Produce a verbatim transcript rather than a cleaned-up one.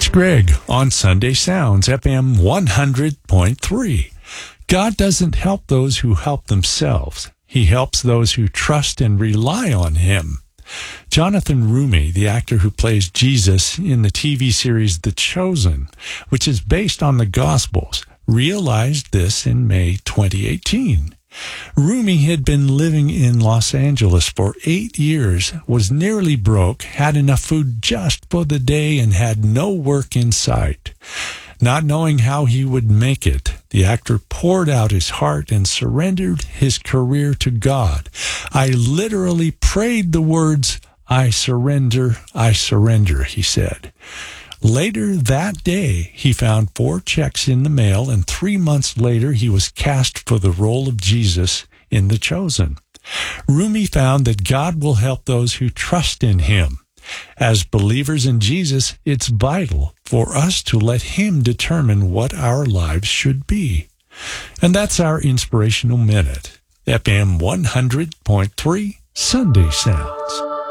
It's Greg on Sunday Sounds, F M one hundred point three. God doesn't help those who help themselves. He helps those who trust and rely on Him. Jonathan Roumie, the actor who plays Jesus in the T V series The Chosen, which is based on the Gospels, realized this in May twenty eighteen. Roumie had been living in Los Angeles for eight years, was nearly broke, had enough food just for the day, and had no work in sight. Not knowing how he would make it, the actor poured out his heart and surrendered his career to God. I literally prayed the words, "I surrender, I surrender," he said. Later that day, he found four checks in the mail, and three months later, he was cast for the role of Jesus in The Chosen. Roumie found that God will help those who trust in Him. As believers in Jesus, it's vital for us to let Him determine what our lives should be. And that's our Inspirational Minute. F M one hundred point three Sunday Sounds.